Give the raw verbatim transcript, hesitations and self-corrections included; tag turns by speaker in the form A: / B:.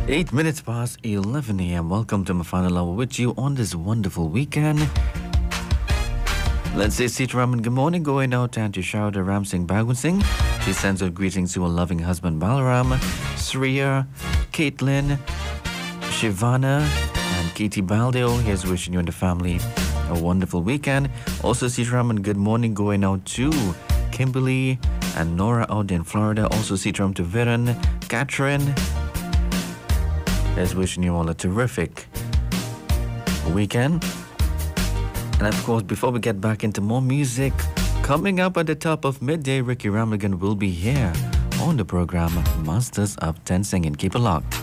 A: Eight minutes past eleven a m. Welcome to my final hour with you on this wonderful weekend. Let's say Sitaraman good morning going out and to shout Ram Singh Bhagwan Singh. She sends her greetings to her loving husband Balaram, Sriya, Caitlin, Shivana, and Katie Baldo. Here's wishing you and the family a wonderful weekend. Also, Sitaraman good morning going out to Kimberly and Nora out in Florida. Also, Sitaram to Viren, Catherine. Here's wishing you all a terrific weekend. And of course, before we get back into more music, coming up at the top of midday, Ricky Ramligan will be here on the program Masters of Ten Singing. Keep it locked.